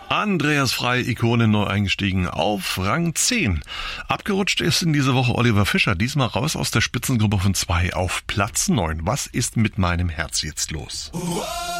Andreas Frey, Ikone, neu eingestiegen auf Rang 10. Abgerutscht ist in dieser Woche Oliver Fischer, diesmal raus aus der Spitzengruppe von 2 auf Platz 9. Was ist mit meinem Herz jetzt los?